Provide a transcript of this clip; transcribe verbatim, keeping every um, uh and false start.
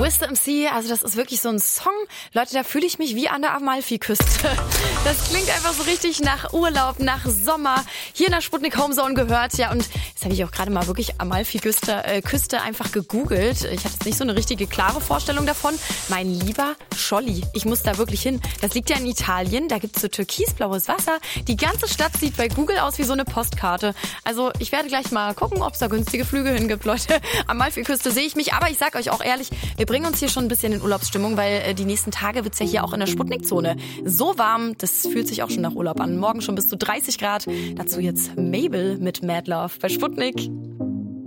Wiz M C, also das ist wirklich so ein Song. Leute, da fühle ich mich wie an der Amalfiküste. Das klingt einfach so richtig nach Urlaub, nach Sommer. Hier in der Sputnik Homezone gehört, ja. Und jetzt habe ich auch gerade mal wirklich Amalfiküste äh, Küste einfach gegoogelt. Ich hatte jetzt nicht so eine richtige klare Vorstellung davon. Mein lieber Scholli, ich muss da wirklich hin. Das liegt ja in Italien, da gibt's so türkisblaues Wasser. Die ganze Stadt sieht bei Google aus wie so eine Postkarte. Also ich werde gleich mal gucken, ob es da günstige Flüge hingibt, Leute. Amalfiküste sehe ich mich, aber ich sag euch auch ehrlich, wir bringen uns hier schon ein bisschen in Urlaubsstimmung, weil äh, die nächsten Tage wird's ja hier auch in der Sputnikzone so warm, das fühlt sich auch schon nach Urlaub an. Morgen schon bis zu dreißig Grad. Dazu jetzt Mabel mit Mad Love bei Sputnik.